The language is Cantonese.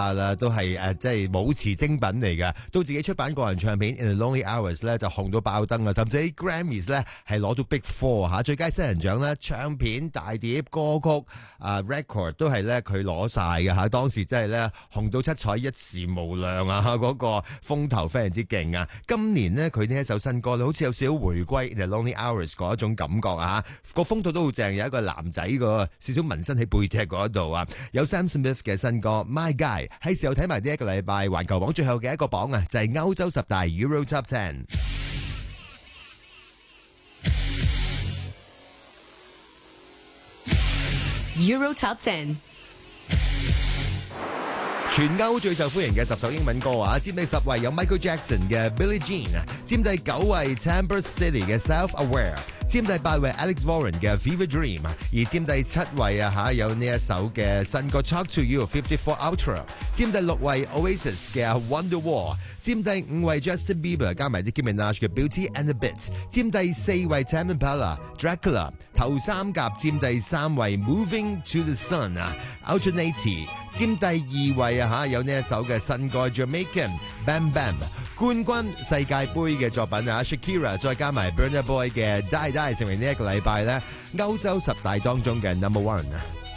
下啦，都係即係武瓷精品嚟嘅。到自己出版個人唱片《In the Lonely Hours》咧，就紅到爆燈啊！甚至喺 Grammys 咧係攞到 Big Four 嚇，最佳新人獎咧，唱片、大碟、歌曲record 都係咧佢攞晒嘅嚇。當時真係咧紅到七彩，一時無兩啊！嗰個風頭非常之勁啊！今年呢，佢呢一首新歌咧，好似有少少回歸《In the Lonely Hours》嗰一種感覺啊！個風度都好正，有一個男仔個少少紋身喺背脊嗰度啊！有 Sam Smith 嘅新歌《My Guy》，係時候睇埋呢一個禮拜環球榜最後嘅一個榜啊，就係歐洲十大 Euro Top 10。 Euro Top 10。 全歐最受歡迎嘅10首英文歌啊，佔第10位有 Michael Jackson 嘅 Billie Jean， 佔第9位 Timber City 嘅 Self-Aware， 佔第8位 Alex Warren 嘅 Fever Dream， 而佔第7位有呢一首嘅新歌 Talk to You 54 Ultra， 佔第6位 Oasis 嘅 Wonderwall， 佔第5位 Justin Bieber 加埋 Nicki Minaj 嘅 Beauty and the Beat， 佔第4位 Tame Impala Dracula， 頭三甲佔第3位 Moving to the Sun Alternative， 佔第2位有呢一首嘅新歌 Jamaican Bam Bam， 冠軍世界盃嘅作品Shakira 再加埋 Burna Boy 嘅 Die Die 成為呢一個禮拜咧歐洲10大當中嘅 No.1。